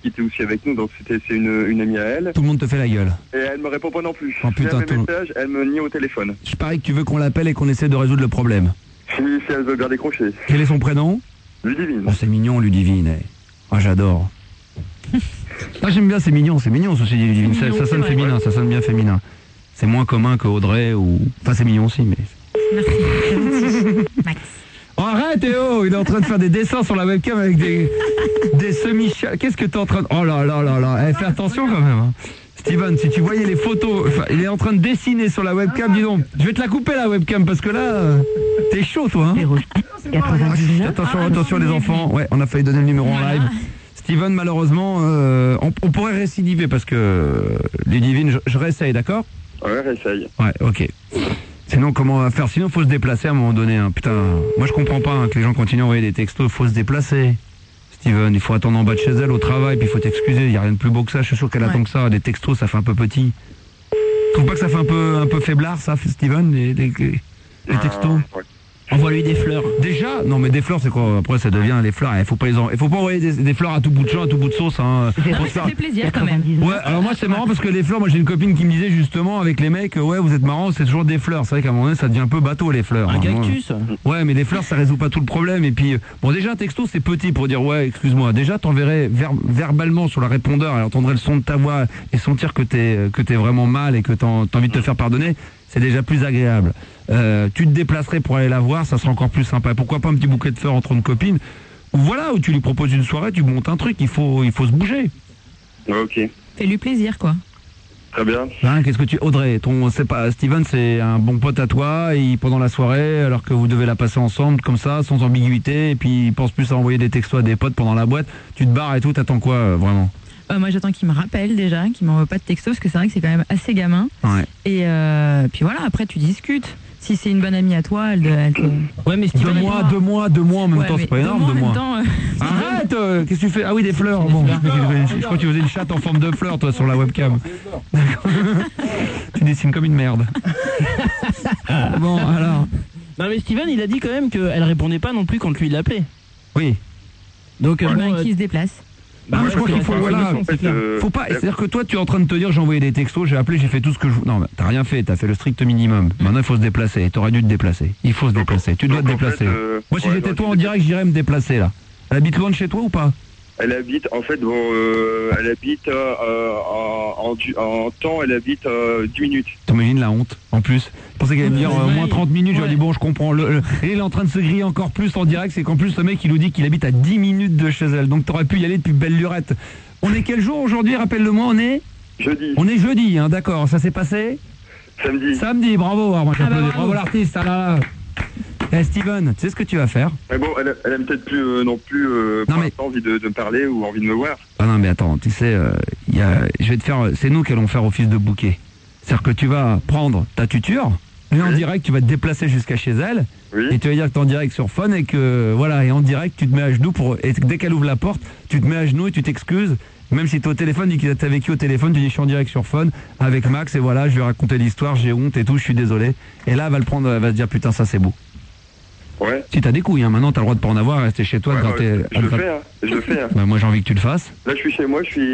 qui était aussi avec nous, donc c'est une amie à elle. Tout le monde te fait la gueule. Et elle me répond pas non plus. Oh putain, je fais un message, elle me nie au téléphone. Je parie que tu veux qu'on l'appelle et qu'on essaie de résoudre le problème. Si elle veut bien décrocher. Quel est son prénom? Ludivine. Oh, c'est mignon, Ludivine. Ah, j'adore. Ah, j'aime bien, c'est mignon, ceci dit, Ludivine. Ça sonne féminin, ça sonne bien féminin. C'est moins commun que Audrey ou... Enfin, c'est mignon aussi, mais... Merci. Max. Oh, arrête, Théo, il est en train de faire des dessins sur la webcam avec des semi-chats. Qu'est-ce que t'es en train de... Oh là là là là, fais attention quand même. Hein. Steven, si tu voyais les photos, il est en train de dessiner sur la webcam, dis donc. Je vais te la couper la webcam parce que là, t'es chaud toi. Hein. Attention les enfants. Ouais, on a failli donner le numéro en live. Steven, malheureusement, on pourrait récidiver parce que Ludivine, je réessaye, d'accord? Ouais, réessaye. Ouais, ok. Sinon, comment on va faire? Sinon, faut se déplacer à un moment donné. Hein. Putain, moi je comprends pas hein, que les gens continuent à envoyer des textos. Faut se déplacer. Steven, il faut attendre en bas de chez elle au travail, puis il faut t'excuser. Il n'y a rien de plus beau que ça. Je suis sûr qu'elle attend que ça. Des textos, ça fait un peu petit. Tu trouves pas que ça fait un peu faiblard, ça, Steven, les textos? Ouais. Envoie-lui des fleurs. Déjà? Non, mais des fleurs, c'est quoi? Après, ça devient les fleurs. Il faut pas envoyer des fleurs à tout bout de champ, à tout bout de sauce. Hein. Ça fait plaisir quand même. Ouais, alors moi, c'est marrant parce que les fleurs, moi, j'ai une copine qui me disait justement avec les mecs, ouais, vous êtes marrant, c'est toujours des fleurs. C'est vrai qu'à un moment donné, ça devient un peu bateau, les fleurs. Un hein. cactus. Ouais, mais les fleurs, ça résout pas tout le problème. Et puis, bon, déjà, un texto, c'est petit pour dire, ouais, excuse-moi. Déjà, t'enverrais verbalement sur la répondeur, elle entendrait le son de ta voix et sentir que t'es vraiment mal et que t'as envie de te faire pardonner. C'est déjà plus agréable. Tu te déplacerais pour aller la voir, ça sera encore plus sympa. Pourquoi pas un petit bouquet de fleurs entre une copine? Ou voilà, où tu lui proposes une soirée, tu montes un truc, il faut se bouger. Ok. Fais-lui plaisir, quoi. Très bien. Hein, qu'est-ce que tu... Audrey, Steven, c'est un bon pote à toi, et pendant la soirée, alors que vous devez la passer ensemble, comme ça, sans ambiguïté, et puis il pense plus à envoyer des textos à des potes pendant la boîte, tu te barres et tout, t'attends quoi, vraiment? Moi j'attends qu'il me rappelle déjà, qu'il m'envoie pas de texto parce que c'est vrai que c'est quand même assez gamin. Ouais. Et puis voilà, après tu discutes. Si c'est une bonne amie à toi, elle te... Ouais, mais Deux mois en même temps, c'est pas énorme, 2 mois. Arrête, qu'est-ce que tu fais? Ah oui, des fleurs. Bon, je crois que tu faisais une chatte en forme de fleur, toi, sur la webcam. Tu dessines comme une merde. Bon, alors. Non mais Steven, il a dit quand même qu'elle répondait pas non plus quand lui il l'appelait. Oui. Donc qui se déplace. Bah, moi, je crois qu'il faut, voilà, faut pas, c'est-à-dire que toi, tu es en train de te dire, j'ai envoyé des textos, j'ai appelé, j'ai fait tout ce que je... Non, mais t'as rien fait, t'as fait le strict minimum. Maintenant, il faut se déplacer, t'aurais dû te déplacer. Il faut se déplacer, tu dois te déplacer. Moi, si j'étais toi en direct, j'irais me déplacer, là. Elle habite loin de chez toi ou pas? Elle habite, en fait, elle habite en temps, elle habite 10 minutes. T'imagines la honte, en plus. Je pensais qu'elle allait me dire moins 30 minutes, j'aurais dit bon, je comprends. Et il est en train de se griller encore plus en direct, c'est qu'en plus, le mec, il nous dit qu'il habite à 10 minutes de chez elle. Donc t'aurais pu y aller depuis belle lurette. On est quel jour aujourd'hui? Rappelle-le-moi, on est Jeudi. On est jeudi, hein, d'accord. Ça s'est passé Samedi. Samedi, bravo. Alors, moi, bravo l'artiste, là. Eh Steven, tu sais ce que tu vas faire? Mais bon, elle a peut-être plus non plus envie de me parler ou envie de me voir. Ah non mais attends, tu sais, je vais te faire, c'est nous qui allons faire office de bouquet. C'est-à-dire que tu vas prendre ta tuture, et en direct tu vas te déplacer jusqu'à chez elle, et tu vas dire que tu es en direct sur Phone et que voilà, et en direct tu te mets à genoux et dès qu'elle ouvre la porte, tu te mets à genoux et tu t'excuses. Même si tu es au téléphone, dis qu'il est avec qui au téléphone, tu dis je suis en direct sur Phone avec Max et voilà, je lui ai raconté l'histoire, j'ai honte et tout, je suis désolé. Et là elle va le prendre, elle va se dire putain ça c'est beau. Ouais. Si t'as des couilles, hein, maintenant t'as le droit de pas en avoir, rester chez toi. Je le fais. Bah, moi j'ai envie que tu le fasses. Là je suis chez moi, je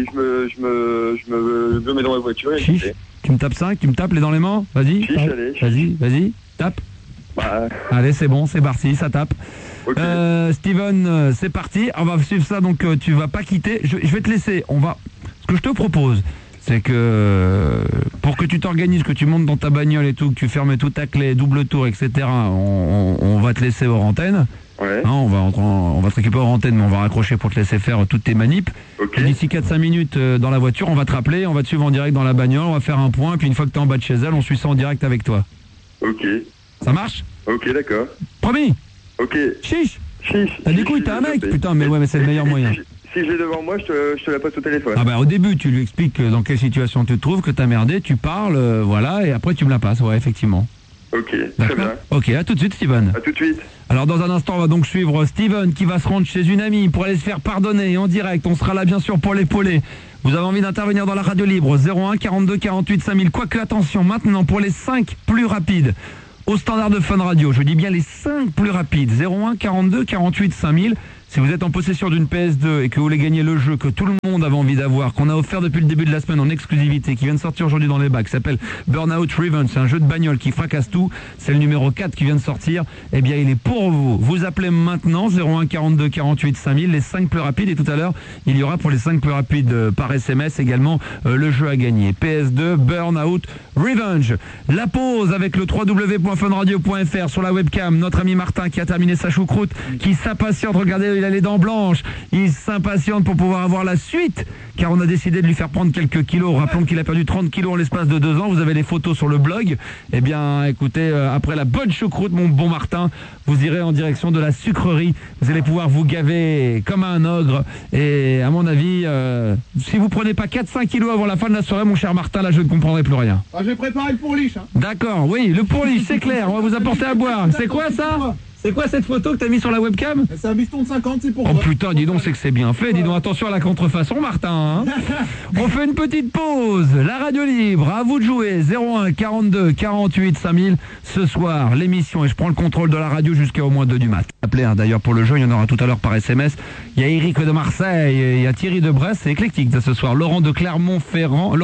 me mets dans la voiture et Chiche. Tu me tapes 5, tu me tapes les dents les mains. Vas-y. Chiche, allez. Vas-y, tape. Bah. Allez, c'est bon, c'est parti, ça tape. Okay. Steven, c'est parti. On va suivre ça, donc tu vas pas quitter. Je vais te laisser. Ce que je te propose, c'est que pour que tu t'organises, que tu montes dans ta bagnole et tout, que tu fermes toute ta clé, double tour, etc. On va te laisser hors antenne. Ouais. Hein, on va te récupérer hors antenne, mais on va raccrocher pour te laisser faire toutes tes manips. Okay. D'ici 4-5 minutes dans la voiture, on va te rappeler, on va te suivre en direct dans la bagnole, on va faire un point, puis une fois que tu es en bas de chez elle, on suit ça en direct avec toi. Ok. Ça marche? Ok, d'accord. Promis? Ok. Chiche. T'as des couilles, t'as un mec? Putain, mais ouais, mais c'est le meilleur moyen. Si j'ai devant moi, je te la passe au téléphone. Ah bah au début, tu lui expliques dans quelle situation tu te trouves, que t'as merdé, tu parles, voilà, et après tu me la passes, ouais, effectivement. Ok, très bien. Ok, à tout de suite, Steven. À tout de suite. Alors dans un instant, on va donc suivre Steven qui va se rendre chez une amie pour aller se faire pardonner en direct. On sera là bien sûr pour l'épauler. Vous avez envie d'intervenir dans la radio libre, 01 42 48 5000. Quoique attention, maintenant pour les 5 plus rapides au standard de Fun Radio, je dis bien les 5 plus rapides, 01 42 48 5000. Si vous êtes en possession d'une PS2 et que vous voulez gagner le jeu que tout le monde avait envie d'avoir, qu'on a offert depuis le début de la semaine en exclusivité, qui vient de sortir aujourd'hui dans les bacs, qui s'appelle Burnout Revenge, c'est un jeu de bagnole qui fracasse tout, c'est le numéro 4 qui vient de sortir, eh bien il est pour vous. Vous appelez maintenant 01 42 48 5000, les 5 plus rapides, et tout à l'heure, il y aura pour les 5 plus rapides par SMS également le jeu à gagner. PS2 Burnout Revenge. La pause avec le www.funradio.fr sur la webcam, notre ami Martin qui a terminé sa choucroute, qui s'impatiente, regardez, il a les dents blanches, il s'impatiente pour pouvoir avoir la suite, car on a décidé de lui faire prendre quelques kilos. Rappelons qu'il a perdu 30 kilos en l'espace de 2 ans, vous avez les photos sur le blog. Eh bien, écoutez, après la bonne choucroute, mon bon Martin, vous irez en direction de la sucrerie, vous allez pouvoir vous gaver comme un ogre, et à mon avis, si vous prenez pas 4-5 kilos avant la fin de la soirée, mon cher Martin, là je ne comprendrai plus rien. Ah, j'ai préparé le pourliche. Hein. D'accord, oui, le pourliche, c'est clair, on va vous apporter à boire. C'est quoi ça? C'est quoi cette photo que t'as mis sur la webcam? C'est un biston de 50, c'est pour Oh toi. putain, dis donc, c'est que c'est bien fait. Dis donc, attention à la contrefaçon, Martin. Hein. On fait une petite pause. La radio libre, à vous de jouer. 01 42 48 5000. Ce soir, l'émission, et je prends le contrôle de la radio jusqu'à au moins 2 du mat. Appelez d'ailleurs pour le jeu, il y en aura tout à l'heure par SMS. Il y a Eric de Marseille, il y a Thierry de Brest, c'est éclectique ce soir. Laure de Clermont-Ferrand,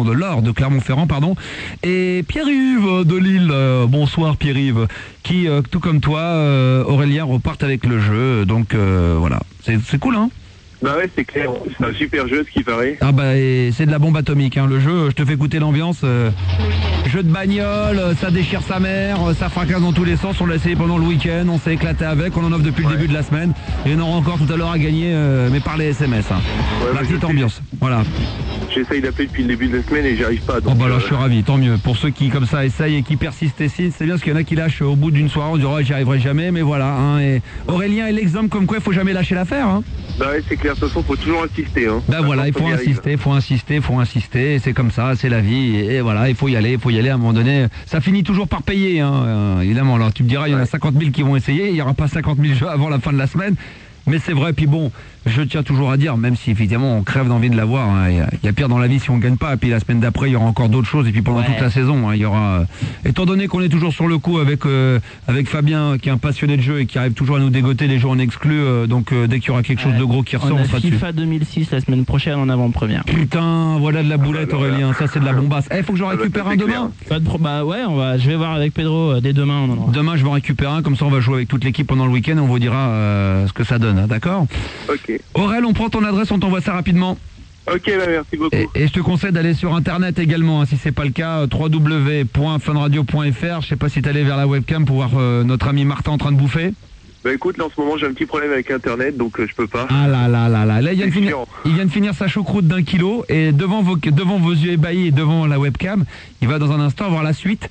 et Pierre-Yves de Lille. Bonsoir Pierre-Yves, qui, tout comme toi, Aurélien, repartent avec le jeu. Donc voilà, c'est cool, hein? Bah ouais, c'est clair. C'est un super jeu, ce qui paraît. Ah bah et c'est de la bombe atomique, hein. Le jeu, je te fais écouter l'ambiance. Jeu de bagnole, ça déchire sa mère, ça fracasse dans tous les sens. On l'a essayé pendant le week-end, on s'est éclaté avec, on en offre depuis le début de la semaine. Et on aura encore tout à l'heure à gagner, mais par les SMS. Hein. La petite ambiance, voilà. J'essaye d'appeler depuis le début de la semaine et j'y arrive pas. Donc, oh bah là, je suis ravi, tant mieux. Pour ceux qui comme ça essayent et qui persistent et signent, c'est bien parce qu'il y en a qui lâchent au bout d'une soirée, on dirait j'y arriverai jamais, mais voilà. Hein. Et Aurélien est l'exemple comme quoi il faut jamais lâcher l'affaire. Hein. Bah ouais, c'est clair, de toute façon, faut toujours insister. Hein. Bah voilà, il faut insister, et c'est comme ça, c'est la vie, et voilà, il faut y aller, à un moment donné. Ça finit toujours par payer, hein, évidemment. Alors tu me diras, il y en a 50 000 qui vont essayer, il n'y aura pas 50 000 jeux avant la fin de la semaine. Mais c'est vrai, puis bon, je tiens toujours à dire, même si évidemment on crève d'envie de l'avoir, hein, il y a pire dans la vie si on gagne pas, et puis la semaine d'après il y aura encore d'autres choses, et puis pendant toute la saison, hein, il y aura... étant donné qu'on est toujours sur le coup avec Fabien, qui est un passionné de jeu et qui arrive toujours à nous dégoter les jeux en exclu, donc dès qu'il y aura quelque chose de gros qui ressort, on sera dessus. FIFA 2006 la semaine prochaine en avant-première. Putain, voilà de la boulette Aurélien, ça c'est de la bombasse. Faut que j'en récupère un demain. Bah ouais, je vais voir avec Pedro dès demain. On en aura. Demain je vais en récupérer un, comme ça on va jouer avec toute l'équipe pendant le week-end et on vous dira ce que ça donne, hein, d'accord? Ok. Aurel, on prend ton adresse, on t'envoie ça rapidement. Ok, bah merci beaucoup. Et je te conseille d'aller sur internet également, hein, si c'est pas le cas, www.funradio.fr. Je sais pas si t'es allé vers la webcam pour voir notre ami Martin en train de bouffer. Bah écoute, là en ce moment j'ai un petit problème avec internet, donc je peux pas. Ah là, il vient de finir sa choucroute d'1 kilo, et devant vos yeux ébahis et devant la webcam, il va dans un instant voir la suite.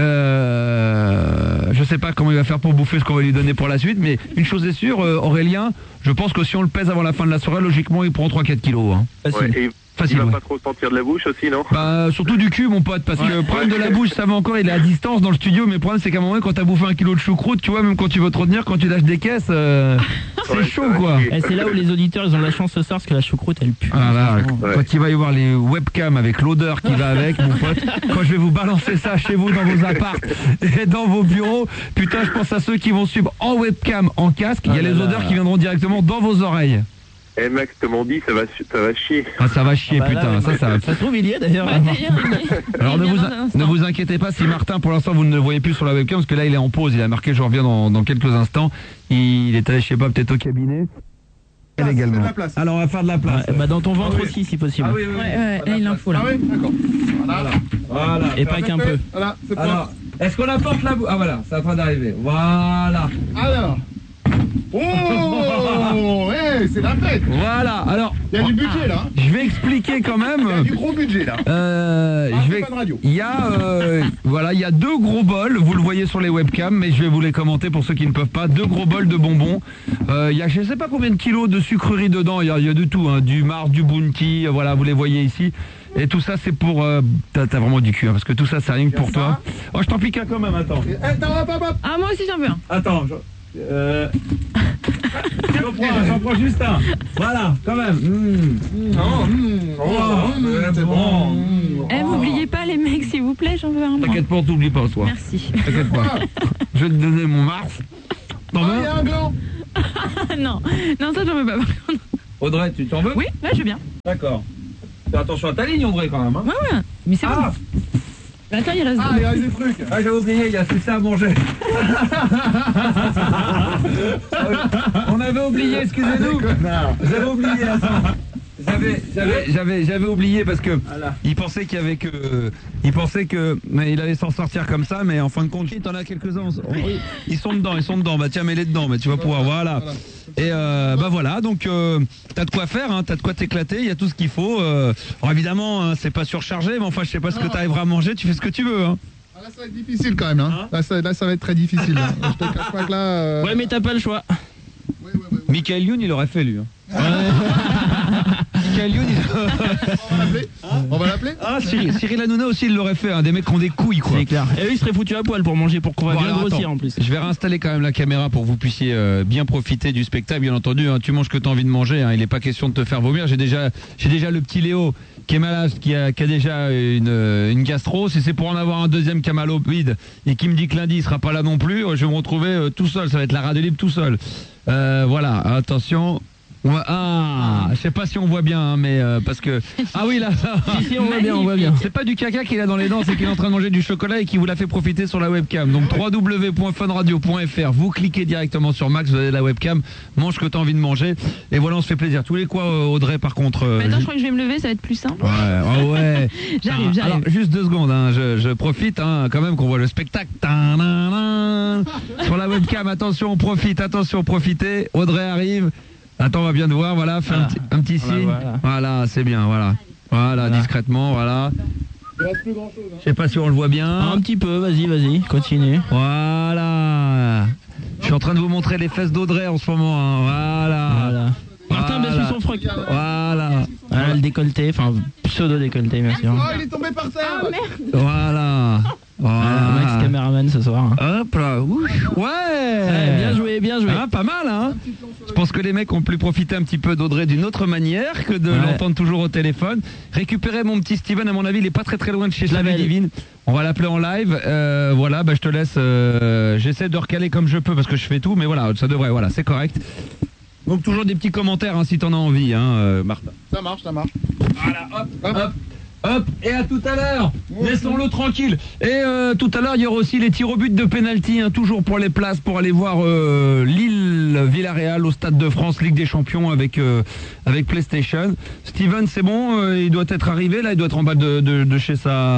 Je sais pas comment il va faire pour bouffer ce qu'on va lui donner pour la suite, mais une chose est sûre, Aurélien, je pense que si on le pèse avant la fin de la soirée, logiquement il prend 3-4 kilos. Hein. Ouais, et facile, il va pas trop sentir de la bouche aussi, non? Bah surtout du cul, mon pote, parce que le problème de la bouche, ça va encore, il est à distance dans le studio, mais le problème c'est qu'à un moment quand t'as bouffé 1 kilo de choucroute, tu vois, même quand tu veux te retenir, quand tu lâches des caisses, c'est chaud quoi. Et c'est là où les auditeurs ils ont de la chance ce soir, parce que la choucroute elle pue. Ah là, quand il va y voir les webcams avec l'odeur qui va avec, mon pote, quand je vais vous balancer ça chez vous dans vos apparts et dans vos bureaux, putain, je pense à ceux qui vont suivre en webcam, en casque, il y a les odeurs qui viendront directement dans vos oreilles. Eh Max, te m'en dit, ça va chier. Ah ça va chier, putain, ça se trouve il y est d'ailleurs. Alors ne vous inquiétez pas si Martin, pour l'instant vous ne le voyez plus sur la webcam, parce que là il est en pause, il a marqué je reviens dans quelques instants, il est allé je sais pas peut-être au cabinet. Également. Alors on va faire de la place. Bah dans ton ventre aussi si possible. Ouais, là, il en faut là. Ah oui, d'accord. Voilà. Et pas qu'un peu. Voilà, c'est pas. Alors, est-ce qu'on apporte la boue? Ah voilà, c'est en train d'arriver. Voilà. Alors. Oh, c'est la fête. Voilà, alors... Il y a du budget là. Je vais expliquer quand même... Il y a du gros budget là. Pas de radio. Il y a, il y a 2 gros bols, vous le voyez sur les webcams, mais je vais vous les commenter pour ceux qui ne peuvent pas. 2 gros bols de bonbons. Il y a je ne sais pas combien de kilos de sucreries dedans, il y a de tout, hein, du Mars, du Bounty, voilà, vous les voyez ici. Et tout ça c'est pour... t'as vraiment du cul, hein, parce que tout ça c'est rien que pour toi. Oh, je t'en pique un quand même, attends. Ah, moi aussi j'en veux un. Attends, j'en prends juste un. Voilà, quand même. C'est bon. M'oubliez pas les mecs s'il vous plaît, j'en veux un. T'inquiète pas, on t'oublie pas toi. Merci. T'inquiète pas. Je vais te donner mon Mars. Il y a un gland. Non, ça j'en veux pas. Audrey, tu t'en veux? Oui, là je veux bien. D'accord. Fais attention à ta ligne, Audrey, quand même. Hein. Ouais, mais c'est bon. Attends, il reste. Ah, il reste des trucs. Ah, j'avais oublié, il y a tout ça à manger. On avait oublié, excusez-nous. J'avais oublié, attends. J'avais oublié parce que il pensait qu'il y avait que, mais il allait s'en sortir comme ça, mais en fin de compte, t'en as quelques-uns. Ils sont dedans. Bah tiens, mets-les dedans, bah tu vas pouvoir, voilà. Et bah voilà, donc t'as de quoi faire, hein, t'as de quoi t'éclater, il y a tout ce qu'il faut. Alors évidemment, hein, c'est pas surchargé, mais enfin, je sais pas ce que t'arriveras à manger, tu fais ce que tu veux. Hein. Ah, là, ça va être difficile quand même. Hein. Là, ça va être très difficile. Hein. Je te cache pas que là. Ouais, mais t'as pas le choix. Ouais. Michael Youn, il aurait fait lui. Hein. Michael Youn, On va l'appeler. Ah, Cyril Hanouna aussi, il l'aurait fait. Hein. Des mecs qui ont des couilles, quoi. C'est clair. Et eux, ils seraient foutus à poil pour manger, pour qu'on va bien alors, grossir attends. en plus. Je vais réinstaller quand même la caméra pour que vous puissiez bien profiter du spectacle, bien entendu. Hein. Tu manges que tu as envie de manger. Hein. Il n'est pas question de te faire vomir. J'ai déjà le petit Léo qui est malade, qui a déjà une gastro. Si c'est pour en avoir un deuxième qui a mal au bide et qui me dit que lundi il sera pas là non plus, je vais me retrouver tout seul. Ça va être la radio libre tout seul. Voilà, attention. Je sais pas si on voit bien, hein, mais parce que oui là. Si, on voit bien. C'est pas du caca qu'il a dans les dents, c'est qu'il est en train de manger du chocolat et qu'il vous l'a fait profiter sur la webcam. Donc www.funradio.fr, vous cliquez directement sur Max, vous avez la webcam, mange ce que t'as envie de manger et voilà, on se fait plaisir. Tous les quoi, Audrey, par contre. Attends, je crois que je vais me lever, ça va être plus simple. Ouais. J'arrive. Alors juste 2 secondes, hein, je profite quand même qu'on voit le spectacle. Sur la webcam, attention, profitez. Audrey arrive. Attends, on va bien te voir, voilà, fais un petit signe. Voilà, c'est bien, voilà, discrètement, voilà. Il reste plus grand chose. Hein. Je sais pas si on le voit bien. Un petit peu, vas-y, continue. Voilà. Je suis en train de vous montrer les fesses d'Audrey en ce moment, hein. Voilà. Martin baisse son froc. Voilà. Le décolleté, enfin pseudo-décolleté, bien sûr. Oh, il est tombé par terre. Ah merde. Voilà. Max caméraman ce soir. Hop là. Ouais. Bien joué. Ah, pas mal, hein. Je pense que les mecs ont pu profiter un petit peu d'Audrey d'une autre manière que de l'entendre toujours au téléphone. Récupérer mon petit Steven, à mon avis, il est pas très loin de chez Slavé Divine. On va l'appeler en live. Voilà, je te laisse. J'essaie de recaler comme je peux parce que je fais tout, mais voilà, ça devrait. Voilà, c'est correct. Donc toujours des petits commentaires si t'en as envie, Martin. Ça marche. Voilà, hop, et à tout à l'heure. Laissons-le tranquille. Et tout à l'heure, il y aura aussi les tirs au but de pénalty, toujours pour les places, pour aller voir Lille-Villarreal au Stade de France, Ligue des Champions avec PlayStation. Steven, c'est bon, il doit être arrivé, là, il doit être en bas de chez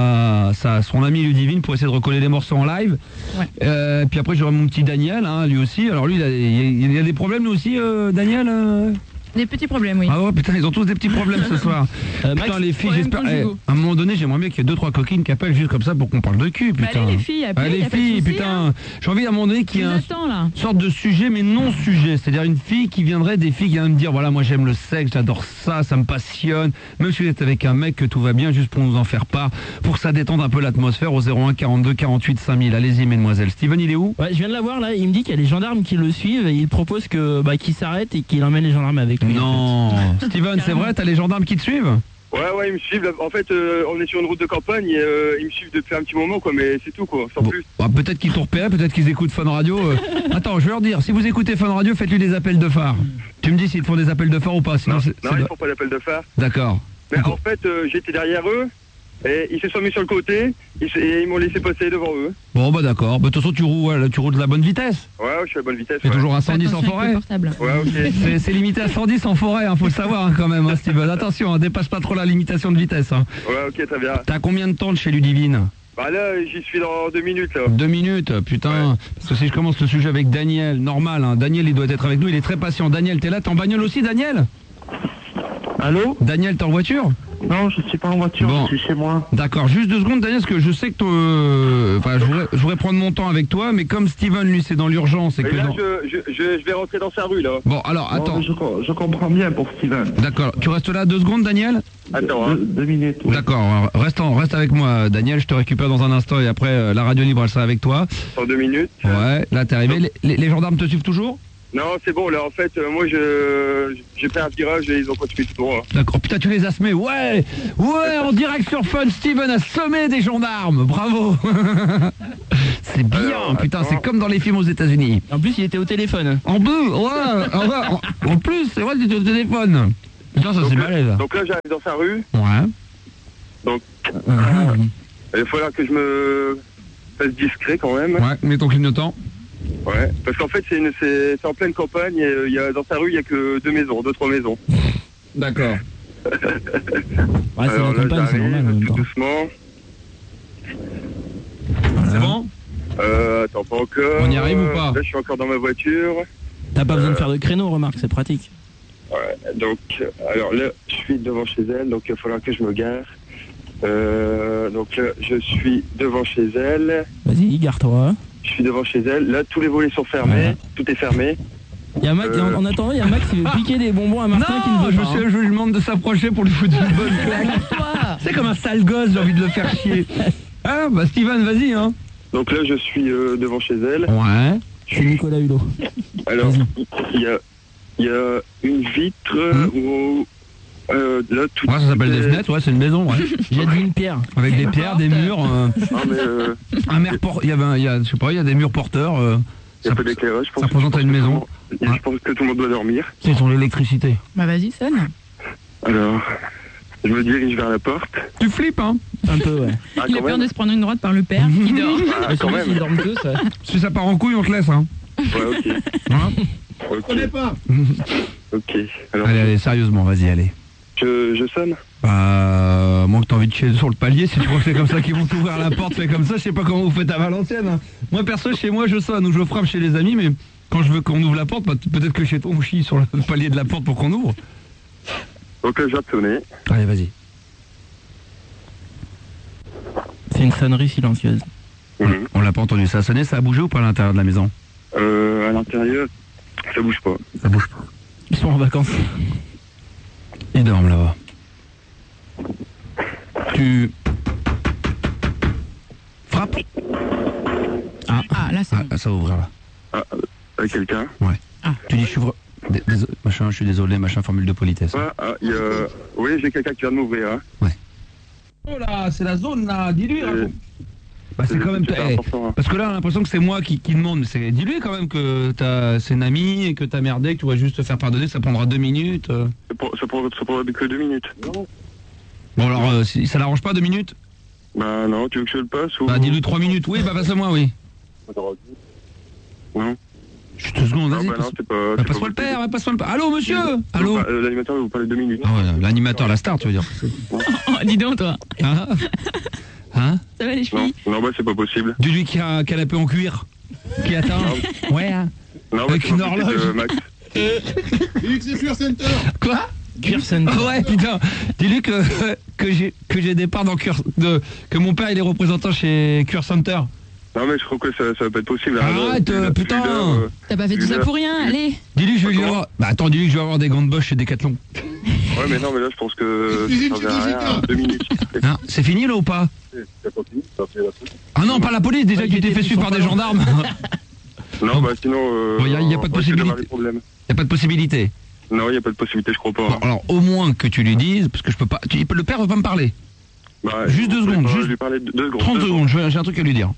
son ami Ludivine pour essayer de recoller les morceaux en live. Ouais. Puis après, j'aurai mon petit Daniel, lui aussi. Alors lui, il y a des problèmes, lui aussi, Daniel Des petits problèmes, oui. Ah ouais, putain, ils ont tous des petits problèmes ce soir. Putain, Max, les filles, j'espère. À un moment donné, j'aimerais bien qu'il y ait 2-3 coquines qui appellent juste comme ça pour qu'on parle de cul, putain. Allez, les filles, appelez, les filles, putain. J'ai envie à un moment donné qu'il y ait une sorte de sujet, mais non sujet. C'est-à-dire une fille qui viendrait, des filles qui viendraient me dire, voilà, moi j'aime le sexe, j'adore ça, ça me passionne. Même si vous êtes avec un mec, que tout va bien, juste pour nous en faire part, pour que ça détende un peu l'atmosphère au 01 42 48 5000. Allez-y, mesdemoiselles. Steven, il est où? Ouais, je viens de la voir là, il me dit qu'il y a les gendarmes qui le suivent et il propose qu'il s'arrête et qu'il emmène les gendarmes avec lui. Non. Steven, c'est vrai, t'as les gendarmes qui te suivent? Ouais, ils me suivent. En fait, on est sur une route de campagne et ils me suivent depuis un petit moment, quoi, mais c'est tout, quoi, sans plus. Bah, peut-être qu'ils t'ont repéré, peut-être qu'ils écoutent Fun Radio. Attends, je vais leur dire, si vous écoutez Fun Radio, faites-lui des appels de phare. Tu me dis s'ils font des appels de phare ou pas, sinon non, ils font pas d'appels de phare. D'accord. Mais en fait, j'étais derrière eux. Et ils se sont mis sur le côté et ils m'ont laissé passer devant eux. Bon bah d'accord, de toute façon tu roules de la bonne vitesse. Ouais, je suis à la bonne vitesse. C'est toujours à 110 en forêt. Ouais, ok. C'est limité à 110 en forêt, faut le savoir quand même, Steven. Attention, dépasse pas trop la limitation de vitesse. Ouais, ok, très bien. T'as combien de temps de chez Ludivine? Bah là, j'y suis dans 2 minutes là. 2 minutes, putain. Ouais. Parce que si je commence le sujet avec Daniel, normal, Daniel il doit être avec nous, il est très patient. Daniel, t'es là, t'es en bagnole aussi, Daniel? Allô? Daniel, t'es en voiture? Non, je suis pas en voiture, bon. Je suis chez moi. D'accord, juste 2 secondes, Daniel, parce que je sais que je voudrais prendre mon temps avec toi, mais comme Steven, lui, c'est dans l'urgence. Et que là, je vais rentrer dans sa rue, là. Bon, alors, attends. Je comprends bien pour Steven. D'accord, tu restes là 2 secondes, Daniel? Attends, 2 minutes. Oui. D'accord, reste avec moi, Daniel, je te récupère dans un instant et après, la radio libre, elle sera avec toi. Dans 2 minutes. Ouais, là, t'es arrivé. Les gendarmes te suivent toujours? Non, c'est bon, là, en fait, moi, j'ai fait un virage et ils ont continué tout droit. D'accord, putain, tu les as semés, ouais, en direct sur Fun, Steven a semé des gendarmes, bravo. C'est bien, Alors, putain, attends. c'est comme dans les films aux États-Unis. En plus, il était au téléphone. En bleu, ouais, en plus, c'est vrai, c'était au téléphone. Putain, ça c'est balèze. Donc là, j'arrive dans sa rue. Ouais. Donc, Ouais, il va falloir que je me fasse discret quand même. mets ton clignotant. Ouais. Parce qu'en fait, c'est en pleine campagne et dans sa rue, il n'y a que 2-3 maisons. D'accord. Ouais, c'est Alors la là, campagne, c'est normal en même tout temps. doucement. C'est bon? Attends, pas encore. On y arrive ou pas? Là, je suis encore dans ma voiture. T'as pas besoin de faire de créneau, remarque, c'est pratique. Ouais, donc, alors là, je suis devant chez elle, donc il va falloir que je me gare. Donc là, je suis devant chez elle. Vas-y, gare-toi. Je suis devant chez elle. Là, tous les volets sont fermés. Ouais. Tout est fermé. Y a Max, en attendant, il y a Max qui veut piquer des bonbons à Martin qui ne Non, veut pas. je lui demande de s'approcher pour lui foutre une bonne claque. C'est comme un sale gosse, j'ai envie de le faire chier. Ah, bah Steven, vas-y, hein. Donc là, je suis devant chez elle. Ouais. C'est Nicolas Hulot. Alors, il y a une vitre où... là, tout Ouais, ça s'appelle des est- fenêtres, ouais, c'est une maison, ouais. J'ai dit une pierre. Avec des pierres, des murs, Ah, mais un mur il y a, je sais pas, il y a des murs porteurs. il y a pas d'éclairage. ça représente une maison. Je pense que tout le monde doit dormir. C'est sur l'électricité. Bah vas-y, sonne. Alors, je me dirige vers la porte. Tu flippes, hein. Un peu, ouais. Ah, Il a quand peur même. de se prendre une droite par le père qui dort. Ah, quand même. Ils dorment tous, ouais. Si ça part en couille, on te laisse, hein. Ouais, ok. Hein Ok. pas. Ok. Alors, Allez, sérieusement, vas-y, allez. je sonne. Moi que t'as envie de chier sur le palier, si tu crois que c'est comme ça qu'ils vont t'ouvrir la porte, fais comme ça, je sais pas comment vous faites à Valenciennes. Hein. Moi perso, chez moi, je sonne ou je frappe chez les amis, mais quand je veux qu'on ouvre la porte, bah, peut-être que chez toi, on chie sur le palier de la porte pour qu'on ouvre. Donc là, je vais te sonner. Allez, vas-y. C'est une sonnerie silencieuse. Mhm. On l'a pas entendu, ça a sonné, ça a bougé ou pas à l'intérieur de la maison? À l'intérieur, ça bouge pas. Ça bouge pas. Ils sont en vacances. Ils dorment là-bas. Tu frappes? Ah, là c'est bon. Ah, ça va ouvrir là. Avec quelqu'un. Tu dis je suis désolé, machin, je suis désolé, machin, formule de politesse. Il y a... Oui, j'ai quelqu'un qui vient de m'ouvrir. Hein. Oh là, c'est la zone là, dis-lui. Euh, Bah c'est quand même... super important, hein. Parce que là, on a l'impression que c'est moi qui demande. Mais dis-lui quand même que c'est une amie et que t'as merdé, que tu vas juste te faire pardonner, ça prendra 2 minutes. Ça prend que 2 minutes. Bon alors, si ça l'arrange pas 2 minutes, Bah non, tu veux que je le passe ou... bah dis-lui 3 minutes. Oui, bah passe-moi, oui. Non. Juste 2 secondes, Non, vas-y. bah non, c'est pas... Bah, passe-moi le père, ouais, passe-moi le père. Allô, monsieur. Allô. L'animateur va vous parler 2 minutes. Ah ouais, l'animateur, la star, tu veux dire. Oh, dis donc toi. Hein? Hein? Ça va les Non, chevilles? non, bah c'est pas possible. Dis-lui qui a un canapé en cuir. Qui attend. Ouais, hein. Non, bah, Avec c'est une pas possible, horloge. Max. C'est Fleur Center. Quoi? Kirsten. Ouais, putain. Dis-lui que j'ai des parts dans que mon père il est représentant chez Cure Center. Non, mais je crois que ça va pas être possible. Arrête, Celui-là, putain. celui-là, T'as pas fait tout ça pour rien, allez. Dis-lui je vais lui avoir. Bah attends, dis-lui que je vais avoir des gants de Bosch chez Decathlon. Ouais, mais non, mais là, je pense que... Excusez, ça sert à rien. 2 minutes. Hein, c'est fini là ou pas? Ah non, pas la police, déjà que tu t'es fait suivre par des gendarmes. Non, bah sinon... Bon, y a pas de on risque d'avoir possibilité. des problèmes. Y a pas de possibilité. Non, il n'y a pas de possibilité, je crois pas. Bon, alors au moins que tu lui dises, parce que je peux pas. Le père veut pas me parler. Bah, juste 2 secondes, Je juste vais lui parler 2 secondes. 30 secondes, j'ai un truc à lui dire.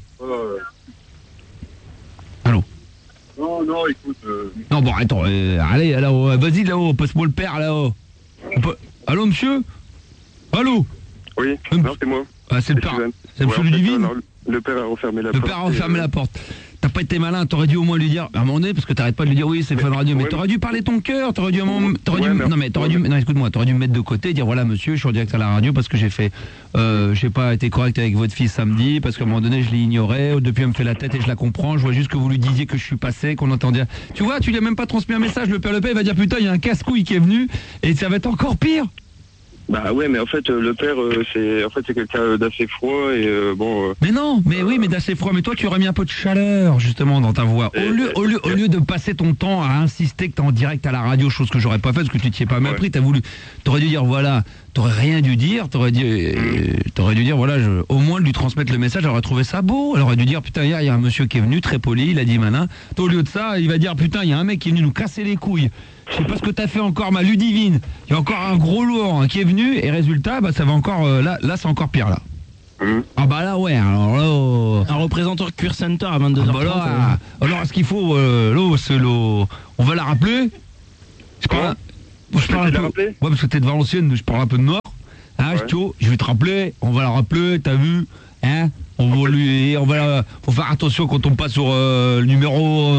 Allô? Non, écoute... Non bon attends, allez là-haut, vas-y là-haut, passe-moi le père là-haut. Allô monsieur? Allô? Oui, non, c'est moi. Ah, c'est le C'est père. Steven. C'est monsieur Ouais, en fait, Ludivine? non, le père a refermé la Le porte. père a refermé la porte. T'as pas été malin, t'aurais dû au moins lui dire, à un moment donné, parce que t'arrêtes pas de lui dire oui, c'est Fun Radio, mais ouais, t'aurais dû parler ton cœur, t'aurais dû, non écoute-moi, t'aurais dû me mettre de côté, dire voilà monsieur, je suis en direct à la radio parce que j'ai pas été correct avec votre fille samedi, parce qu'à un moment donné je l'ai ignoré, depuis elle me fait la tête et je la comprends, je vois juste que vous lui disiez que je suis passé, qu'on entendait. Tu vois, tu lui as même pas transmis un message, le père il va dire putain, il y a un casse-couille qui est venu, et ça va être encore pire. Bah ouais, mais en fait, le père, c'est quelqu'un d'assez froid et bon... Mais non, mais oui, mais d'assez froid. Mais toi, tu aurais mis un peu de chaleur, justement, dans ta voix. Au lieu de passer ton temps à insister que t'es en direct à la radio, chose que j'aurais pas faite, parce que tu t'y es pas mal pris, t'aurais dû dire, voilà, t'aurais rien dû dire, t'aurais dû dire, voilà, au moins de lui transmettre le message, elle aurait trouvé ça beau. Elle aurait dû dire, putain, hier, il y a un monsieur qui est venu, très poli, il a dit malin. Toi, au lieu de ça, il va dire, putain, il y a un mec qui est venu nous casser les couilles. Je sais pas ce que t'as fait encore, ma Ludivine. Il y a encore un gros lourd qui est venu, et résultat, bah, ça va encore, là, c'est encore pire, là. Ah bah là, ouais, alors là... Un représentant Queer Center à 22h30. Ah bah là, alors ce qu'il faut, là, c'est on va la rappeler. Je parle un peu... Ouais, parce que t'es de Valenciennes, je parle un peu de Nord. Hein, ouais. Je vais te rappeler, on va la rappeler, t'as vu, hein? Faut faire attention quand on passe sur le numéro,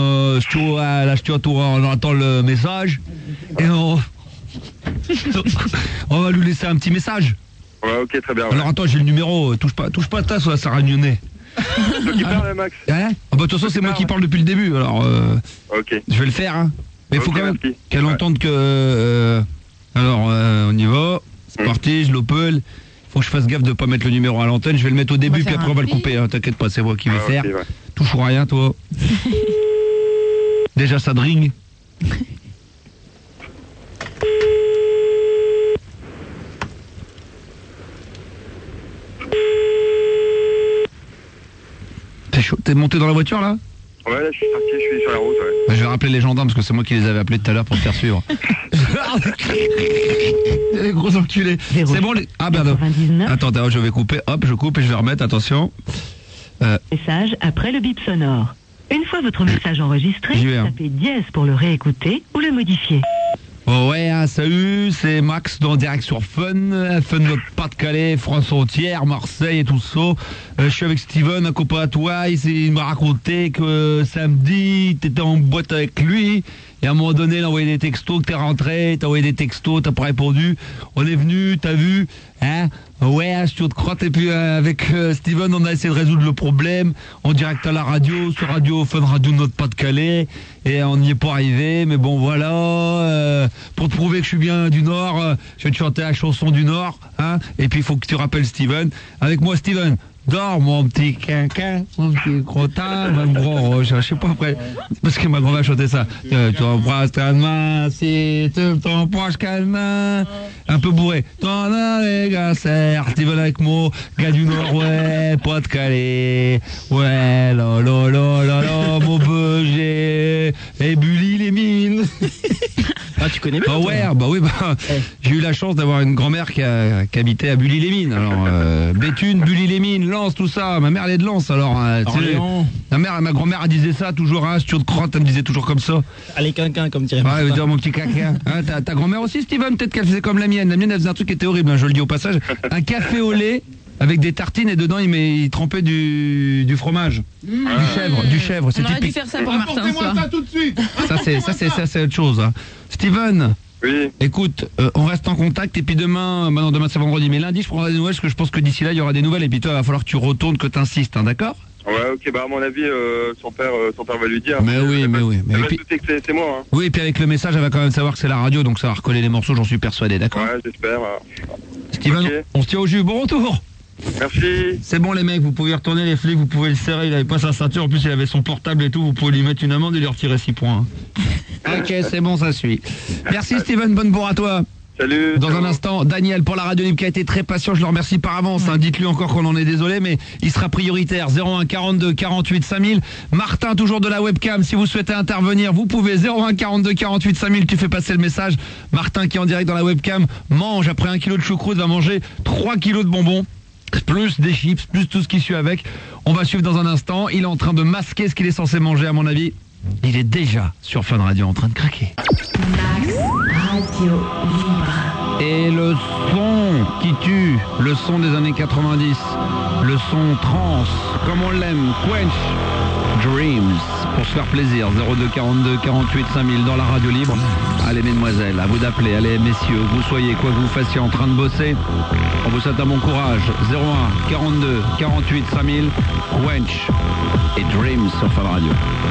on attend le message, et on va lui laisser un petit message. Ouais, ok, très bien. Ouais. Alors attends, j'ai le numéro, touche pas à ta sur la Sarah Lyonnais. C'est toi qui parle, Max. Hein? Ah bah de toute façon, c'est moi qui parle depuis le début, alors ok. Je vais le faire, hein. Mais il faut quand même qu'elle entende que... alors, on y va, c'est parti, je l'oppelle. Faut que je fasse gaffe de pas mettre le numéro à l'antenne. Je vais le mettre au début, puis après on va le couper. Hein. T'inquiète pas, c'est moi qui vais faire. Okay, ouais. Touche ou rien, toi. Déjà, ça dring. T'es chaud? T'es monté dans la voiture, là? Ouais, là, je suis sorti, je suis sur la route, ouais. Bah, je vais rappeler les gendarmes, parce que c'est moi qui les avais appelés tout à l'heure pour te faire suivre. Les gros enculés. C'est bon, les... Ah, pardon. Attends, je vais couper. Hop, je coupe et je vais remettre, attention. Message après le bip sonore. Une fois votre message enregistré, tapez dièse pour le réécouter ou le modifier. Oh ouais, hein, salut, c'est Max dans Direct sur Fun de Pas-de-Calais, France entière, Marseille et tout ça. Je suis avec Steven, un copain à toi, il m'a raconté que samedi, t'étais en boîte avec lui, et à un moment donné, il a envoyé des textos, que t'es rentré, t'as envoyé des textos, t'as pas répondu. On est venu, t'as vu, hein? Ouais, je te crois, et puis avec Steven, on a essayé de résoudre le problème en direct à la radio, sur Radio Fun Radio Notre Pas-de-Calais, et on n'y est pas arrivé, mais bon voilà, pour te prouver que je suis bien du Nord, je vais te chanter la chanson du Nord, hein, et puis il faut que tu rappelles Steven. Avec moi, Steven. Dors mon petit quinquin, mon petit crottin, mon gros roche, je sais pas après, parce que ma grand-mère chantait ça. Tu t'embrasses calmement, si tu t'embrasses calmement, un peu bourré. T'en as les gars, Steven avec moi, gars du Nord, ouais, Pas-de-Calais, ouais, la la la la la, mon beuger, et Bully les mines. Ah, tu connais bien? Ah ouais, bah oui, j'ai eu la chance d'avoir une grand-mère qui habitait à Bully-les-Mines. Alors, Béthune, Bully-les-Mines, Lens, tout ça. Ma mère, elle est de Lens, alors. Ma grand-mère, elle disait ça toujours, hein, sur de crotte, elle me disait toujours comme ça. Allez, quinquin, comme dirait. Ouais, elle veut dire mon petit caca. Hein, ta grand-mère aussi, Steven, peut-être qu'elle faisait comme la mienne. La mienne, elle faisait un truc qui était horrible, hein, je le dis au passage. Un café au lait avec des tartines et dedans, il trempait du fromage. Du chèvre. On aurait dû faire ça pour Martin. Apportez-moi ça tout de suite. Ça, c'est autre chose. Hein. Steven. Oui. Écoute, on reste en contact et puis demain c'est vendredi, mais lundi je prendrai des nouvelles parce que je pense que d'ici là il y aura des nouvelles et puis toi il va falloir que tu retournes, que tu insistes, hein, d'accord? Ouais, ok, bah à mon avis son père va lui dire. Mais oui. Elle va se douter que c'est moi. Hein. Oui, et puis avec le message elle va quand même savoir que c'est la radio, donc ça va recoller les morceaux, j'en suis persuadé, d'accord? Ouais, j'espère. Steven, okay. On se tient au jus, bon retour. Merci. C'est bon les mecs, vous pouvez retourner les flics, vous pouvez le serrer, il avait pas sa ceinture, en plus il avait son portable et tout, vous pouvez lui mettre une amende et lui retirer 6 points. Ok, c'est bon, ça suit. Merci Steven, bonne bourre à toi. Salut. Dans un instant, Daniel pour la radio libre qui a été très patient, je le remercie par avance, hein. Dites-lui encore qu'on en est désolé, mais il sera prioritaire. 01 42 48 5000. Martin, toujours de la webcam, si vous souhaitez intervenir, vous pouvez. 01 42 48 5000, tu fais passer le message. Martin qui est en direct dans la webcam mange, après 1 kilo de choucroute, va manger 3 kilos de bonbons. Plus des chips, plus tout ce qui suit avec. On va suivre dans un instant. Il est en train de masquer ce qu'il est censé manger, à mon avis. Il est déjà sur Fun Radio en train de craquer. Max Radio Libre. Et le son qui tue, le son des années 90, le son trance, comme on l'aime, Quench Dreams, pour se faire plaisir. 02 42 48 5000 dans la radio libre. Allez mesdemoiselles, à vous d'appeler, allez messieurs, vous soyez quoi que vous fassiez en train de bosser, on vous souhaite un bon courage. 01 42 48 5000, Quench et Dreams sur Fun Radio.